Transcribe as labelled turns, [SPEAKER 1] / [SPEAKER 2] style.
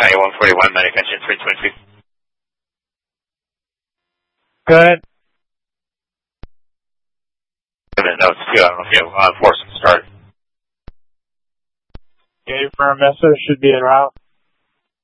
[SPEAKER 1] A141, manufacturing 322.
[SPEAKER 2] Go ahead.
[SPEAKER 1] No, it's 2. I don't know if you have force to start.
[SPEAKER 2] Okay, firm Mesa should be en route.